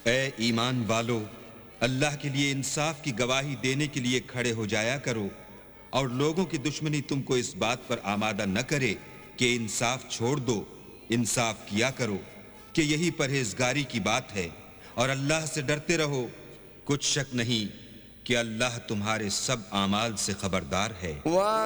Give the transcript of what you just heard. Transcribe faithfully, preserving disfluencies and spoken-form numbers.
ए ईमान वालो, अल्लाह के लिए इंसाफ की गवाही देने के लिए खड़े हो जाया करो और लोगों की दुश्मनी तुमको इस बात पर आमादा न करे कि इंसाफ छोड़ दो। इंसाफ किया करो कि यही परहेजगारी की बात है और अल्लाह से डरते रहो। कुछ शक नहीं कि अल्लाह तुम्हारे सब आमाल से खबरदार है।